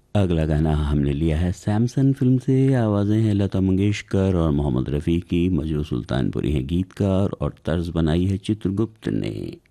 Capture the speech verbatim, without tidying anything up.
अगला गाना हमने लिया है सैमसन फिल्म से। आवाज़ें हैं लता मंगेशकर और मोहम्मद रफ़ी की। मजरू सुल्तानपुरी हैं गीतकार और तर्ज बनाई है चित्रगुप्त ने।